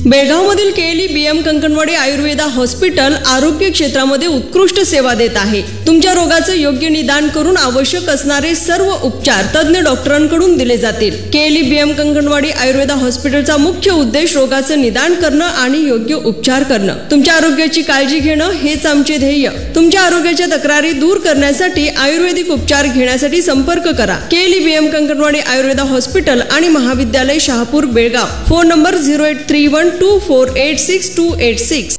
बेळगावमधील KLE BM Kankanwadi Ayurveda hospital आरोग्य क्षेत्रामध्ये उत्कृष्ट सेवा देत आहे। तुमच्या रोगाचं योग्य निदान करून आवश्यक असणारे सर्व उपचार तज्ञ डॉक्टरांकडून दिले जातील। केएलई बीएम कंकणवाडी आयुर्वेदा हॉस्पिटलचा मुख्य उद्देश रोगाचं निदान करणं आणि योग्य उपचार करणं। तुमच्या आरोग्याची काळजी घेणं हेच आमचे ध्येय। तुमच्या आरोग्याच्या तक्रारी दूर करण्यासाठी आयुर्वेदिक उपचार घेण्यासाठी संपर्क करा। KLE BM Kankanwadi Ayurveda hospital आणि महाविद्यालय शहापूर बेळगाव। Phone number 08312486 286।